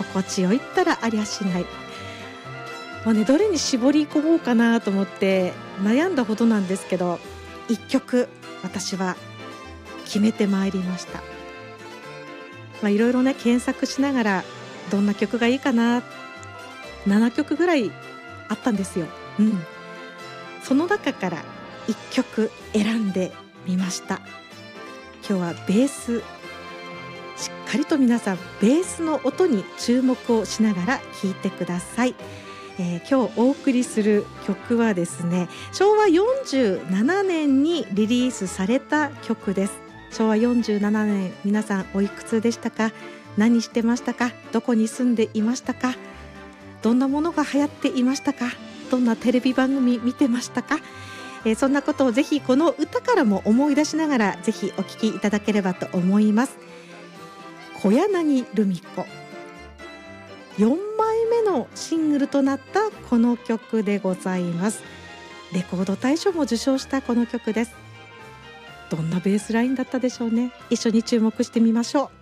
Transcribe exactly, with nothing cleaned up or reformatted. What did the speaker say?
心地よいったらありゃしない。まあね、どれに絞り込もうかなと思って悩んだほどなんですけど、いっきょく私は決めてまいりました。まあ、いろいろね検索しながらどんな曲がいいかな、ななきょくぐらいあったんですよ。うん、その中からいっきょく選んでみました。今日はベース、しっかりと皆さんベースの音に注目をしながら聴いてください。えー、今日お送りする曲はですね、しょうわよんじゅうななねんにリリースされた曲です。しょうわよんじゅうななねん、皆さんおいくつでしたか？何してましたか？どこに住んでいましたか？どんなものが流行っていましたか？どんなテレビ番組見てましたか？えー、そんなことをぜひこの歌からも思い出しながらぜひお聴きいただければと思います。小柳ルミ子、よんまいめのシングルとなったこの曲でございます。レコード大賞も受賞したこの曲です。どんなベースラインだったでしょうね。一緒に注目してみましょう。